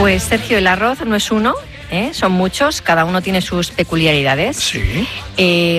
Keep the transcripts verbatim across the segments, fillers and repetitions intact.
Pues Sergio, el arroz no es uno, ¿eh? Son muchos, cada uno tiene sus peculiaridades. Sí. Eh,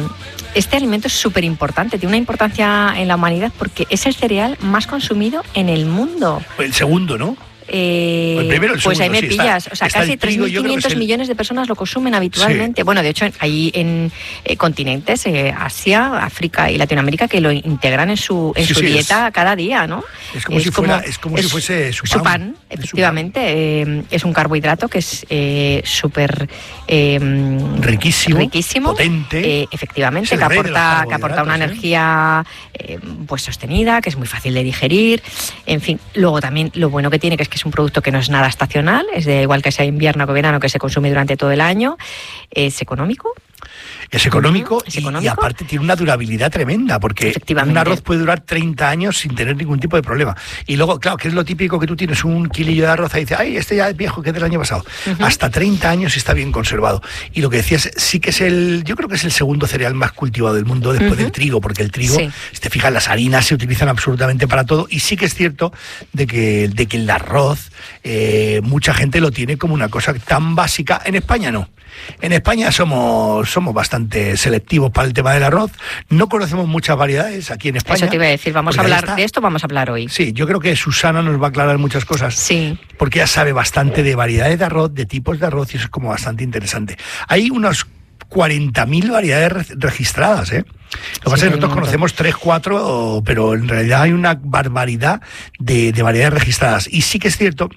este alimento es súper importante, tiene una importancia en la humanidad porque es el cereal más consumido en el mundo. El segundo, ¿no? Eh, el primero, el pues segundo, ahí me sí, pillas, está, o sea, casi tres mil quinientos el... millones de personas lo consumen habitualmente. Sí. Bueno, de hecho, ahí en eh, continentes, eh, Asia, África y Latinoamérica, que lo integran en su en sí, su sí, dieta es, cada día, ¿no? Es como, es si, como, fuera, es como es, si fuese su pan. Su pan, efectivamente. Eh, es un carbohidrato que es eh, súper... Eh, riquísimo, riquísimo, potente. Eh, efectivamente, que aporta, que aporta una ¿eh? energía eh, pues sostenida, que es muy fácil de digerir. En fin, luego también lo bueno que tiene que es que es un producto que no es nada estacional, es de igual que sea invierno o verano, que se consume durante todo el año, es económico. Es económico, es y, económico y aparte tiene una durabilidad tremenda, porque un arroz puede durar treinta años sin tener ningún tipo de problema. Y luego, claro, que es lo típico que tú tienes un kilillo de arroz y dices, ay, este ya es viejo, que es del año pasado. Uh-huh. Hasta treinta años está bien conservado. Y lo que decías, sí que es el, yo creo que es el segundo cereal más cultivado del mundo después uh-huh. del trigo, porque el trigo, sí. si te fijas, las harinas se utilizan absolutamente para todo. Y sí que es cierto de que, de que el arroz, eh, mucha gente lo tiene como una cosa tan básica. En España no. En España somos, somos bastante selectivos para el tema del arroz. No conocemos muchas variedades aquí en España. Eso te iba a decir, vamos a hablar de esto, vamos a hablar hoy. Sí, yo creo que Susana nos va a aclarar muchas cosas. Sí. Porque ella sabe bastante de variedades de arroz, de tipos de arroz, y eso es como bastante interesante. Hay unas cuarenta mil variedades registradas, ¿eh? Lo que sí, pasa es que nosotros conocemos tres, cuatro, pero en realidad hay una barbaridad de, de variedades registradas. Y sí que es cierto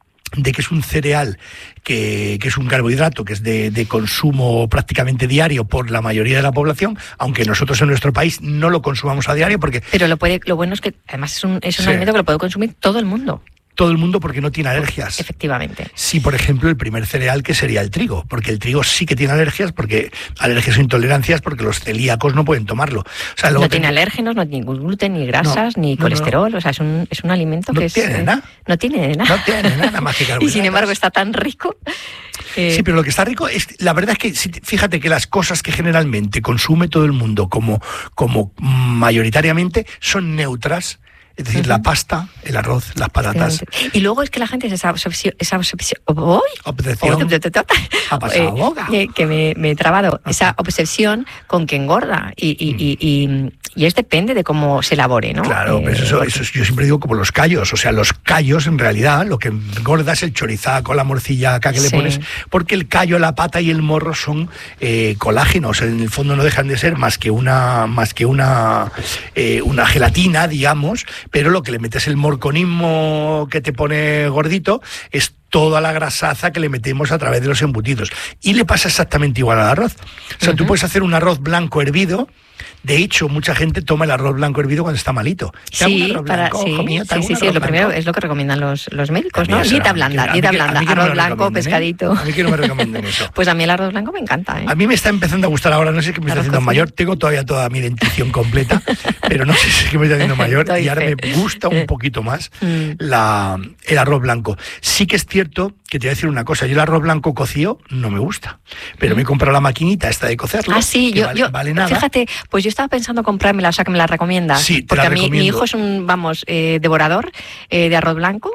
de que es un cereal que, que es un carbohidrato que es de, de consumo prácticamente diario por la mayoría de la población, aunque nosotros en nuestro país no lo consumamos a diario porque... Pero lo puede, lo bueno es que además es un, es un sí. alimento que lo puede consumir todo el mundo. Todo el mundo porque no tiene alergias. Efectivamente. Sí, por ejemplo, el primer cereal que sería el trigo, porque el trigo sí que tiene alergias, porque alergias o intolerancias, porque los celíacos no pueden tomarlo. O sea, no tiene tiene alérgenos, no tiene ningún gluten, ni grasas, no, ni no, colesterol, no. O sea, es un, es un alimento no que tiene es... Nada. No tiene nada. No tiene nada más que carbohidratos. Y sin embargo está tan rico. Eh... Sí, pero lo que está rico es, la verdad es que, fíjate que las cosas que generalmente consume todo el mundo como, como mayoritariamente son neutras. Es decir, uh-huh. la pasta, el arroz, las patatas. Y luego es que la gente es esa obsesión... Esa obsesión ¡oh! Obsesión. Ha pasado boca. Eh, que me, me he trabado. Uh-huh. Esa obsesión con que engorda. Y, y, uh-huh. y, y, y es depende de cómo se elabore, ¿no? Claro, eh, pero eso, eso yo siempre digo como los callos. O sea, los callos, en realidad, lo que engorda es el chorizaco, la morcilla acá que sí. le pones. Porque el callo, la pata y el morro son eh, colágenos. En el fondo no dejan de ser más que una, más que una, eh, una gelatina, digamos. Pero lo que le metes el morconismo que te pone gordito es toda la grasaza que le metemos a través de los embutidos. Y le pasa exactamente igual al arroz. O sea, uh-huh. tú puedes hacer un arroz blanco hervido. De hecho, mucha gente toma el arroz blanco hervido cuando está malito. Sí, para, blanco, sí, mío, sí, sí, sí, es lo primero, es lo que recomiendan los, los médicos, ¿no? Dieta blanda, dieta blanda, arroz blanco, pescadito. ¿eh? A mí que no me recomienden eso. Pues a mí el arroz blanco me encanta, ¿eh? A mí me está empezando a gustar ahora, no sé qué me está haciendo cocina. mayor, tengo todavía toda mi dentición completa, pero no sé si es que me está haciendo mayor y ahora fe. me gusta un poquito más mm. la, el arroz blanco. Sí que es cierto que te voy a decir una cosa, yo el arroz blanco cocido no me gusta, pero mm. me he comprado la maquinita esta de cocerlo. Ah, sí, yo, vale, yo vale nada. Fíjate, pues yo estaba pensando comprármela, o sea, que me la recomiendas. Sí, te porque la a mí recomiendo. Mi hijo es un, vamos, eh, devorador eh, de arroz blanco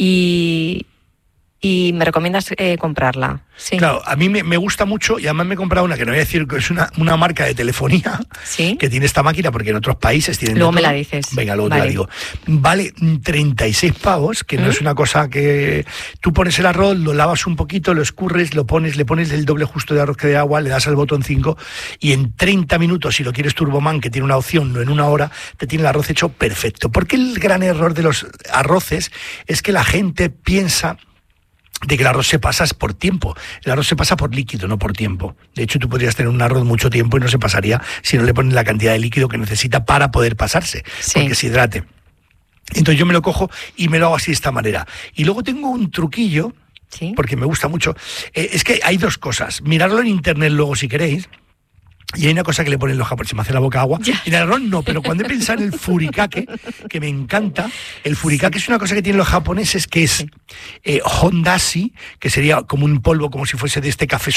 y... Y me recomiendas eh, comprarla. Sí. Claro, a mí me, me gusta mucho y además me he comprado una que no voy a decir que es una, una marca de telefonía ¿Sí? que tiene esta máquina porque en otros países tienen. Luego me la dices. Venga, luego vale. te la digo. Vale treinta y seis pavos, que ¿Mm? no es una cosa que. Tú pones el arroz, lo lavas un poquito, lo escurres, lo pones, le pones el doble justo de arroz que de agua, le das al botón cinco y en treinta minutos, si lo quieres Turboman, que tiene una opción, no en una hora, te tiene el arroz hecho perfecto. Porque el gran error de los arroces es que la gente piensa de que el arroz se pasa por tiempo. El arroz se pasa por líquido, no por tiempo. De hecho, tú podrías tener un arroz mucho tiempo y no se pasaría si no le pones la cantidad de líquido que necesita para poder pasarse, sí. porque se hidrate. Entonces yo me lo cojo y me lo hago así de esta manera. Y luego tengo un truquillo, ¿Sí? porque me gusta mucho. Eh, es que hay dos cosas. Mirarlo en internet luego si queréis. Y hay una cosa que le ponen los japoneses, se me hace la boca agua. Ya. En el arroz no, pero cuando he pensado en el furikake, que me encanta, el furikake sí. es una cosa que tienen los japoneses que es eh, hondashi, que sería como un polvo, como si fuese de este café